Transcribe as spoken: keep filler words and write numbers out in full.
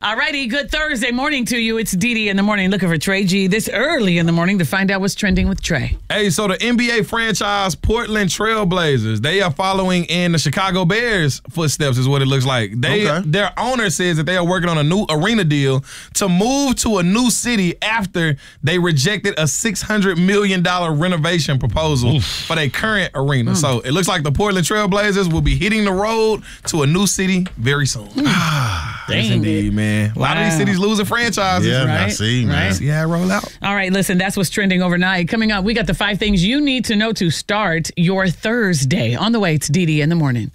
All righty, good Thursday morning to you. It's Dee Dee in the morning looking for Trey G this early in the morning to find out what's trending with Trey. Hey, so the N B A franchise Portland Trail Blazers, they are following in the Chicago Bears' footsteps is what it looks like. They, Okay. Their owner says that they are working on a new arena deal to move to a new city after they rejected a six hundred million dollars renovation proposal Oof. for their current arena. Mm. So it looks like the Portland Trail Blazers will be hitting the road to a new city very soon. Mm. Yes, indeed, man. A lot wow. of these cities losing franchises. Yeah, right? I see, man. Right? See how it roll out. All right, listen, that's what's trending overnight. Coming up, we got the five things you need to know to start your Thursday. On the way, it's Dee Dee in the morning.